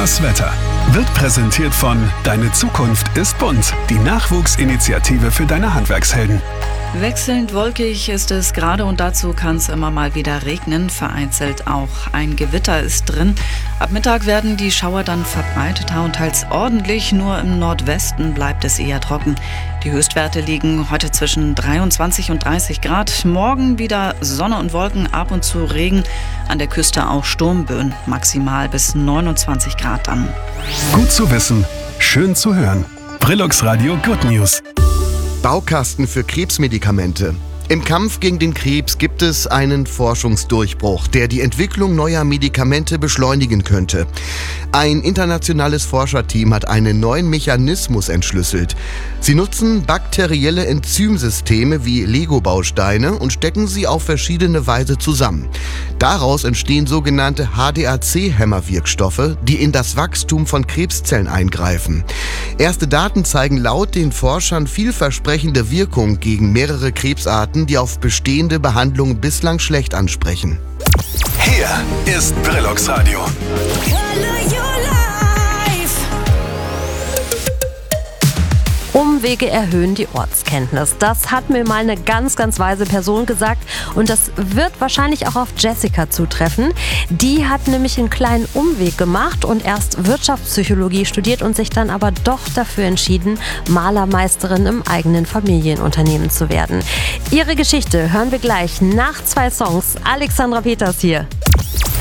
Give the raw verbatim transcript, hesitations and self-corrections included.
Das Wetter wird präsentiert von Deine Zukunft ist bunt, die Nachwuchsinitiative für deine Handwerkshelden. Wechselnd wolkig ist es gerade und dazu kann es immer mal wieder regnen, vereinzelt auch. Ein Gewitter ist drin. Ab Mittag werden die Schauer dann verbreiteter und teils ordentlich, nur im Nordwesten bleibt es eher trocken. Die Höchstwerte liegen heute zwischen dreiundzwanzig und dreißig Grad. Morgen wieder Sonne und Wolken, ab und zu Regen. An der Küste auch Sturmböen, maximal bis neunundzwanzig Grad dann. Gut zu wissen, schön zu hören. Brillux Radio Good News. Baukasten für Krebsmedikamente. Im Kampf gegen den Krebs gibt es einen Forschungsdurchbruch, der die Entwicklung neuer Medikamente beschleunigen könnte. Ein internationales Forscherteam hat einen neuen Mechanismus entschlüsselt. Sie nutzen bakterielle Enzymsysteme wie Lego-Bausteine und stecken sie auf verschiedene Weise zusammen. Daraus entstehen sogenannte H D A C-Hämmerwirkstoffe, die in das Wachstum von Krebszellen eingreifen. Erste Daten zeigen laut den Forschern vielversprechende Wirkung gegen mehrere Krebsarten, die auf bestehende Behandlungen bislang schlecht ansprechen. Hier ist Brillux Radio. Umwege erhöhen die Ortskenntnis. Das hat mir mal eine ganz, ganz weise Person gesagt und das wird wahrscheinlich auch auf Jessica zutreffen. Die hat nämlich einen kleinen Umweg gemacht und erst Wirtschaftspsychologie studiert und sich dann aber doch dafür entschieden, Malermeisterin im eigenen Familienunternehmen zu werden. Ihre Geschichte hören wir gleich nach zwei Songs. Alexandra Peters hier.